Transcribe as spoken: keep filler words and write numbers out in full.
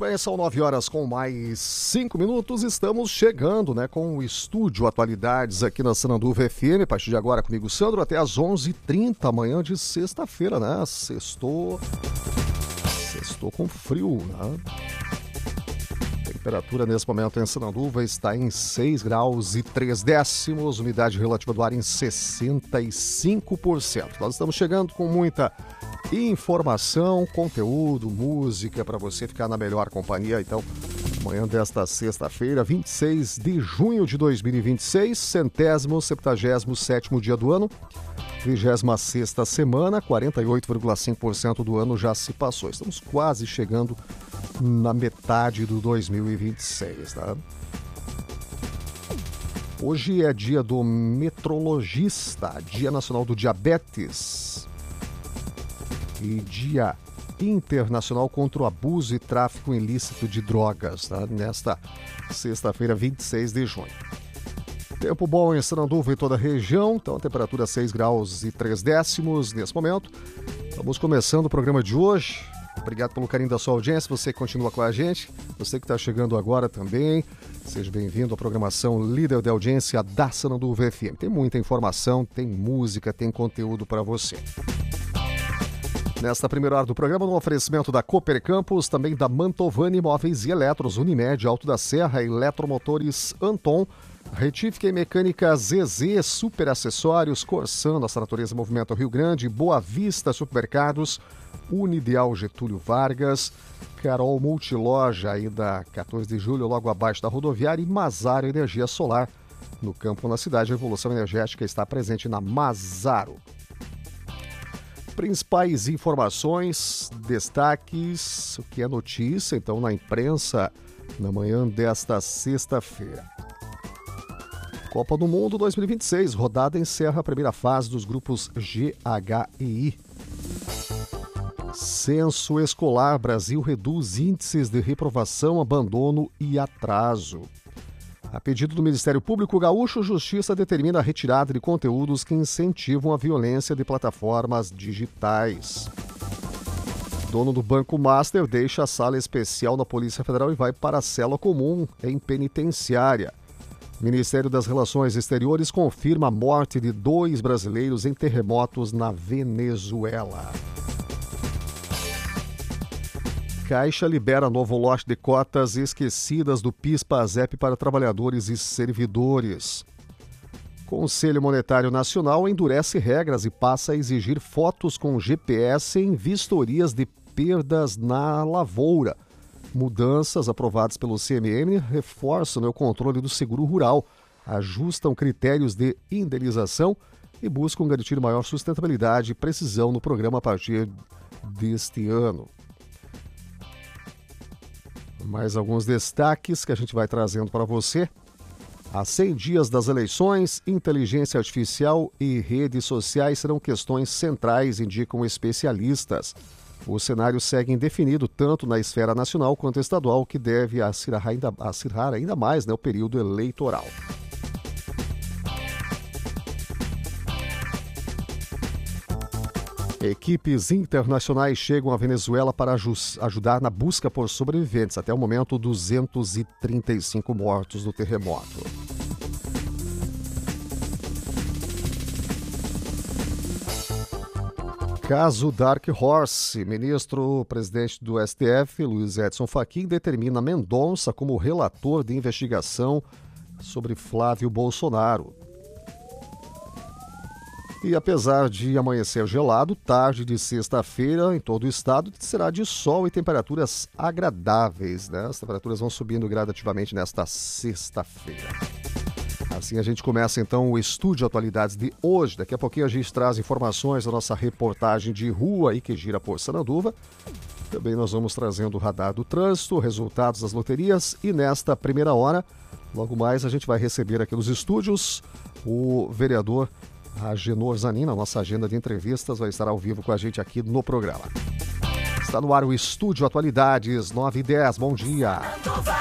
bem, são nove horas com mais cinco minutos. Estamos chegando, né, com o Estúdio Atualidades aqui na Sananduva F M. A partir de agora comigo, Sandro, até às onze e trinta, amanhã de sexta-feira, né? Sextou... Sextou com frio, né? A temperatura nesse momento em Sananduva está em seis graus e três décimos, umidade relativa do ar em sessenta e cinco por cento. Nós estamos chegando com muita informação, conteúdo, música para você ficar na melhor companhia. Então, amanhã desta sexta-feira, vinte e seis de junho de dois mil e vinte e seis, centésimo, septagésimo sétimo dia do ano, vigésima sexta semana, quarenta e oito vírgula cinco por cento do ano já se passou. Estamos quase chegando na metade do dois mil e vinte e seis, tá? Hoje é dia do metrologista, dia nacional do diabetes e dia internacional contra o abuso e tráfico ilícito de drogas, tá? Nesta sexta-feira, vinte e seis de junho. Tempo bom em Sananduva e toda a região, então a temperatura seis graus e três décimos nesse momento. Estamos começando o programa de hoje. Obrigado pelo carinho da sua audiência, você que continua com a gente, você que está chegando agora também. Seja bem-vindo à programação líder de audiência da Sananduva F M. Tem muita informação, tem música, tem conteúdo para você. Nesta primeira hora do programa, no oferecimento da Cooper Campus, também da Mantovani Imóveis e Eletros, Unimed, Alto da Serra, Eletromotores Anton, Retífica e Mecânica Z Z, Super Acessórios, Corsan, Nossa Natureza Movimento Rio Grande, Boa Vista Supermercados, Unideal Getúlio Vargas, Carol Multiloja, aí da quatorze de julho, logo abaixo da rodoviária, e Mazaro Energia Solar. No campo, na cidade, a evolução energética está presente na Mazaro. Principais informações, destaques, o que é notícia, então, na imprensa, na manhã desta sexta-feira. Copa do Mundo dois mil e vinte e seis, rodada encerra a primeira fase dos grupos G, H e I. Censo escolar, Brasil reduz índices de reprovação, abandono e atraso. A pedido do Ministério Público Gaúcho, Justiça determina a retirada de conteúdos que incentivam a violência de plataformas digitais. Dono do Banco Master deixa a sala especial na Polícia Federal e vai para a cela comum em penitenciária. Ministério das Relações Exteriores confirma a morte de dois brasileiros em terremotos na Venezuela. Caixa libera novo lote de cotas esquecidas do PIS/PASEP para trabalhadores e servidores. Conselho Monetário Nacional endurece regras e passa a exigir fotos com G P S em vistorias de perdas na lavoura. Mudanças aprovadas pelo C M M reforçam o controle do seguro rural, ajustam critérios de indenização e buscam garantir maior sustentabilidade e precisão no programa a partir deste ano. Mais alguns destaques que a gente vai trazendo para você. Há cem dias das eleições, inteligência artificial e redes sociais serão questões centrais, indicam especialistas. O cenário segue indefinido tanto na esfera nacional quanto estadual, que deve acirrar ainda, acirrar ainda mais, né, o período eleitoral. Equipes internacionais chegam à Venezuela para ajudar na busca por sobreviventes. Até o momento, duzentos e trinta e cinco mortos no terremoto. Caso Dark Horse, ministro-presidente do S T F, Luiz Edson Fachin, determina Mendonça como relator de investigação sobre Flávio Bolsonaro. E apesar de amanhecer gelado, tarde de sexta-feira em todo o estado será de sol e temperaturas agradáveis, né? As temperaturas vão subindo gradativamente nesta sexta-feira. Assim a gente começa então o Estúdio Atualidades de hoje. Daqui a pouquinho a gente traz informações da nossa reportagem de rua aí que gira por Sananduva. Também nós vamos trazendo o radar do trânsito, resultados das loterias e nesta primeira hora, logo mais a gente vai receber aqui nos estúdios o vereador Agenor Zanin. Na nossa agenda de entrevistas vai estar ao vivo com a gente aqui no programa. Está no ar o Estúdio Atualidades nove e dez. Bom dia.